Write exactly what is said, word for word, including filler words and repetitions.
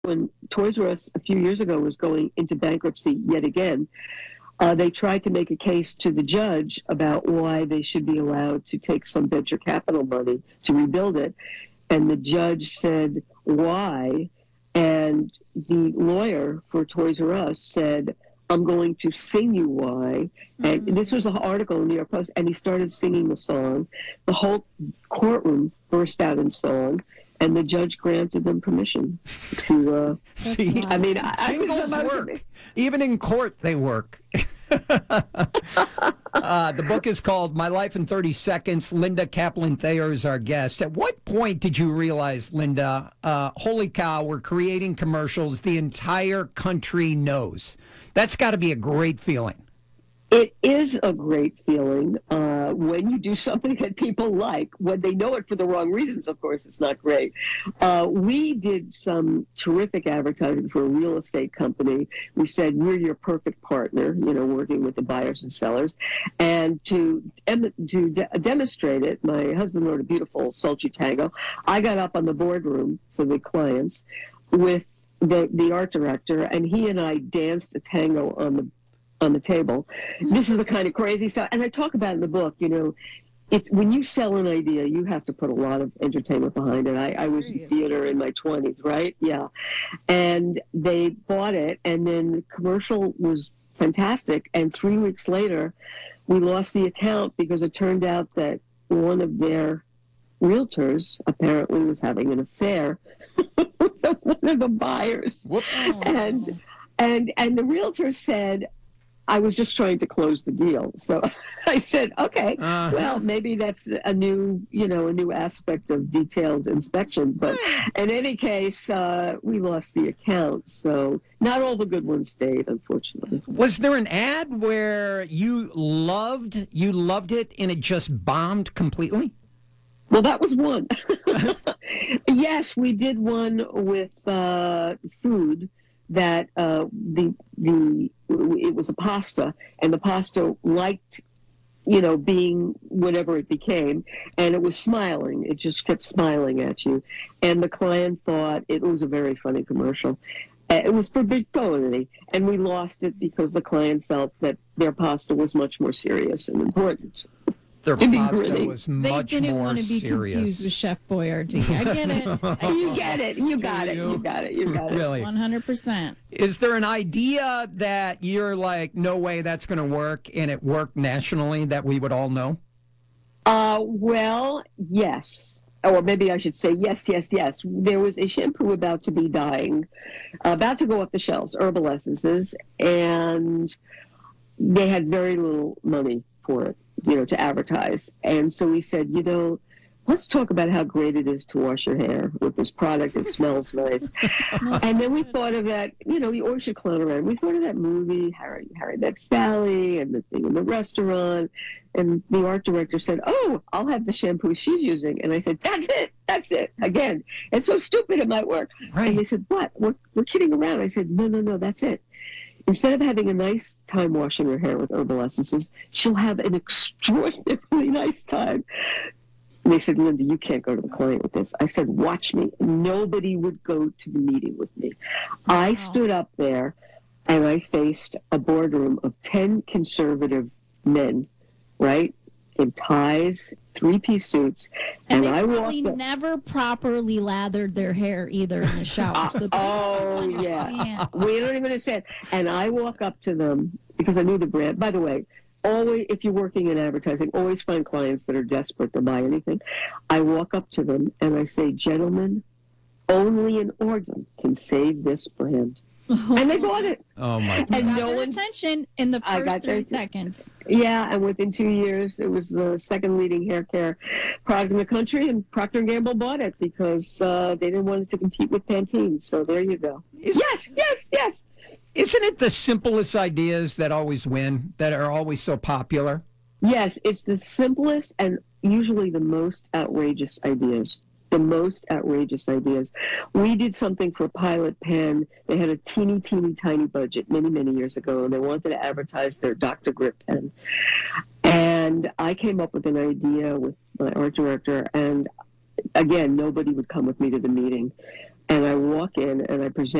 when Toys R Us a few years ago was going into bankruptcy yet again, uh, they tried to make a case to the judge about why they should be allowed to take some venture capital money to rebuild it. And the judge said, why? And the lawyer for Toys R Us said, I'm going to sing you why. And mm-hmm. this was an article in the New York Post, and he started singing the song. The whole courtroom burst out in song, and the judge granted them permission to. Uh, See, I mean, I, jingles I work. Even in court, they work. uh, the book is called My Life in thirty seconds. Linda Kaplan-Thayer is our guest. At what point did you realize, Linda, uh, holy cow, we're creating commercials the entire country knows? That's got to be a great feeling. It is a great feeling uh, when you do something that people like. When they know it for the wrong reasons, of course, it's not great. Uh, we did some terrific advertising for a real estate company. We said, we're your perfect partner, you know, working with the buyers and sellers. And to, em- to de- demonstrate it, my husband wrote a beautiful sultry tango. I got up on the boardroom for the clients with the, the art director, and he and I danced a tango on the on the table. This is the kind of crazy stuff. And I talk about in the book, you know, it's when you sell an idea, you have to put a lot of entertainment behind it. I, I was in theater in my twenties, right? Yeah. And they bought it, and then the commercial was fantastic. And three weeks later, we lost the account because it turned out that one of their realtors apparently was having an affair with one of the buyers. Whoops. And, and, and the realtor said, I was just trying to close the deal. So I said, okay, uh-huh. well, maybe that's a new, you know, a new aspect of detailed inspection. But in any case, uh, we lost the account. So not all the good ones stayed, unfortunately. Was there an ad where you loved, you loved it and it just bombed completely? Well, that was one. Yes, we did one with uh, food. That uh, the the it was a pasta, and the pasta liked, you know, being whatever it became, and it was smiling. It just kept smiling at you, and the client thought it was a very funny commercial. Uh, it was for Bertolini, and we lost it because the client felt that their pasta was much more serious and important. Their pasta was they much didn't more want to be serious. confused with Chef Boyardee. I get it. I you get it. You got it. You got it. You got it. Really? one hundred percent. Is there an idea that you're like, no way that's going to work, and it worked nationally that we would all know? Uh, well, yes. Or maybe I should say yes, yes, yes. There was a shampoo about to be dying, about to go off the shelves, Herbal Essences, and they had very little money for it, you know, to advertise. And so we said, you know, let's talk about how great it is to wash your hair with this product. It smells nice. And then we thought of that, you know, you always should clown around. We thought of that movie, Harry, Harry Met Sally, and the thing in the restaurant. And the art director said, oh, I'll have the shampoo she's using. And I said, that's it. That's it. Again, it's so stupid it might work. Right. And they said, what? We're, we're kidding around. I said, no, no, no, that's it. Instead of having a nice time washing her hair with Herbal Essences, she'll have an extraordinarily nice time. And they said, Linda, you can't go to the client with this. I said, watch me. Nobody would go to the meeting with me. Wow. I stood up there and I faced a boardroom of ten conservative men, right, in ties, three-piece suits. And, and they I probably walked up, never properly lathered their hair either in the shower. So oh, yeah. We don't even understand. And I walk up to them because I knew the brand. By the way, always, if you're working in advertising, always find clients that are desperate to buy anything. I walk up to them and I say, gentlemen, only an organ can save this brand. And they bought it. Oh, my God. And and got no their one, attention in the I first got three their- seconds. Yeah, and within two years, it was the second leading hair care product in the country, and Procter and Gamble bought it because uh, they didn't want it to compete with Pantene. So there you go. Is- yes, yes, yes. Isn't it the simplest ideas that always win, that are always so popular? Yes, it's the simplest and usually the most outrageous ideas. The most outrageous ideas. We did something for Pilot Pen. They had a teeny, teeny, tiny budget many, many years ago, and they wanted to advertise their Doctor Grip pen. And I came up with an idea with my art director, and again, nobody would come with me to the meeting. And I walk in and I present